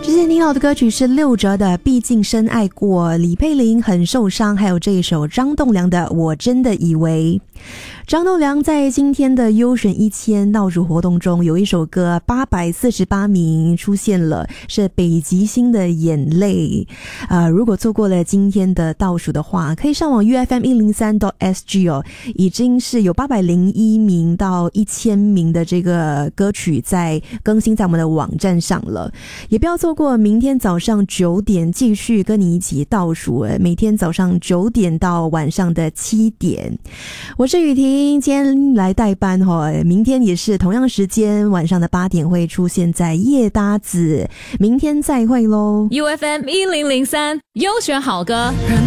之前听到的歌曲是六折的《毕竟深爱过》，李佩玲很受伤，还有这一首张栋梁的《我真的以为》。张栋梁在今天的优选1000倒数活动中，有一首歌848名出现了，是北极星的眼泪。如果错过了今天的倒数的话，可以上网 ufm103.sg 哦，已经是有801名到1000名的这个歌曲在更新在我们的网站上了，也不要错过明天早上9点继续跟你一起倒数，每天早上9点到晚上的7点。我是雨婷，今天来代班明天也是同样时间晚上的8点会出现在夜搭子，明天再会咯。 UFM 1003优选好歌。